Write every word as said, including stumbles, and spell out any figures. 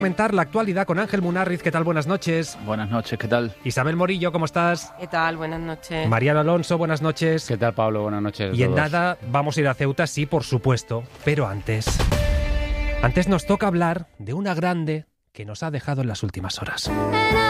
Comentar la actualidad con Ángel Munarriz. ¿Qué tal? Buenas noches. Buenas noches, ¿qué tal? Isabel Morillo, ¿cómo estás? ¿Qué tal? Buenas noches. Mariano Alonso, buenas noches. ¿Qué tal, Pablo? Buenas noches. Y en nada vamos a ir a Ceuta, sí, por supuesto, pero antes... Antes nos toca hablar de una grande que nos ha dejado en las últimas horas.